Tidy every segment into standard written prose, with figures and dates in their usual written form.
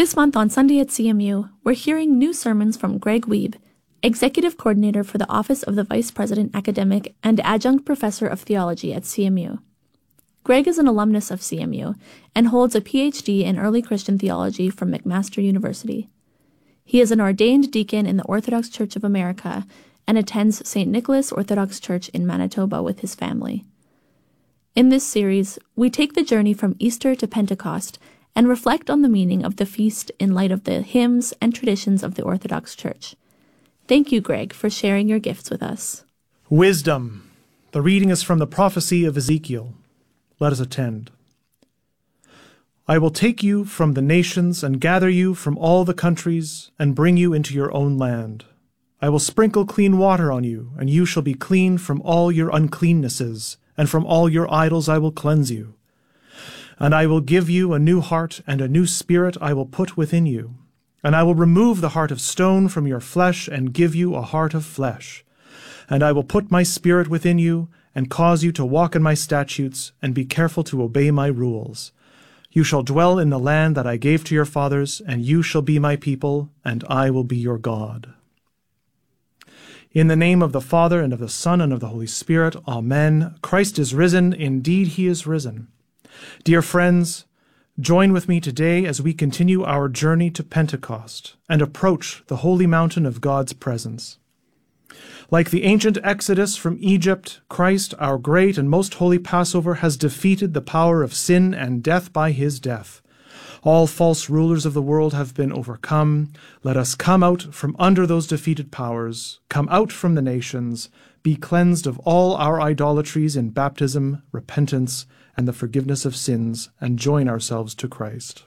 This month on Sunday at CMU, we're hearing new sermons from Greg Wiebe, Executive Coordinator for the Office of the Vice President Academic and Adjunct Professor of Theology at CMU. Greg is an alumnus of CMU and holds a Ph.D. in Early Christian Theology from McMaster University. He is an ordained deacon in the Orthodox Church of America and attends St. Nicholas Orthodox Church in Manitoba with his family. In this series, we take the journey from Easter to Pentecost and reflect on the meaning of the feast in light of the hymns and traditions of the Orthodox Church. Thank you, Greg, for sharing your gifts with us. Wisdom. The reading is from the prophecy of Ezekiel. Let us attend. I will take you from the nations and gather you from all the countries and bring you into your own land. I will sprinkle clean water on you, and you shall be clean from all your uncleannesses, and from all your idols I will cleanse you. And I will give you a new heart, and a new spirit I will put within you. And I will remove the heart of stone from your flesh, and give you a heart of flesh. And I will put my spirit within you, and cause you to walk in my statutes, and be careful to obey my rules. You shall dwell in the land that I gave to your fathers, and you shall be my people, and I will be your God. In the name of the Father, and of the Son, and of the Holy Spirit, Amen. Christ is risen. Indeed, he is risen. Dear friends, join with me today as we continue our journey to Pentecost and approach the holy mountain of God's presence. Like the ancient Exodus from Egypt, Christ, our great and most holy Passover, has defeated the power of sin and death by his death. All false rulers of the world have been overcome. Let us come out from under those defeated powers, come out from the nations, be cleansed of all our idolatries in baptism, repentance, and the forgiveness of sins, and join ourselves to Christ.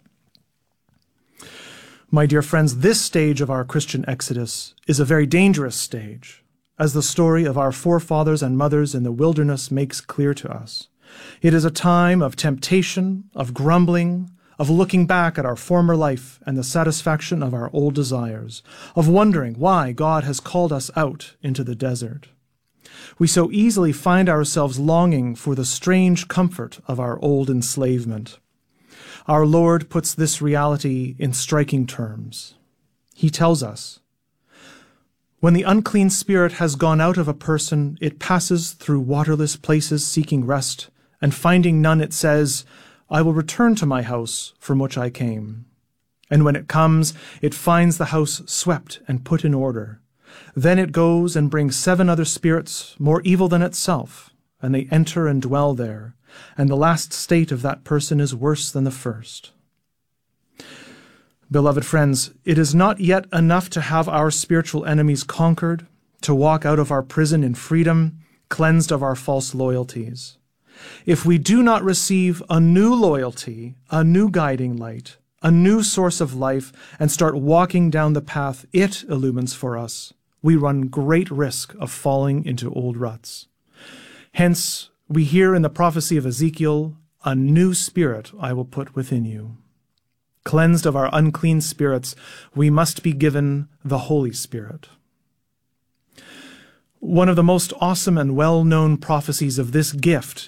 My dear friends, this stage of our Christian exodus is a very dangerous stage, as the story of our forefathers and mothers in the wilderness makes clear to us. It is a time of temptation, of grumbling, of looking back at our former life and the satisfaction of our old desires, of wondering why God has called us out into the desert. We so easily find ourselves longing for the strange comfort of our old enslavement. Our Lord puts this reality in striking terms. He tells us, "When the unclean spirit has gone out of a person, it passes through waterless places seeking rest, and finding none, it says, 'I will return to my house from which I came.' And when it comes, it finds the house swept and put in order. Then it goes and brings 7 other spirits more evil than itself, and they enter and dwell there, and the last state of that person is worse than the first." Beloved friends, it is not yet enough to have our spiritual enemies conquered, to walk out of our prison in freedom, cleansed of our false loyalties. If we do not receive a new loyalty, a new guiding light, a new source of life, and start walking down the path it illumines for us, we run great risk of falling into old ruts. Hence, we hear in the prophecy of Ezekiel, "A new spirit I will put within you." Cleansed of our unclean spirits, we must be given the Holy Spirit. One of the most awesome and well-known prophecies of this gift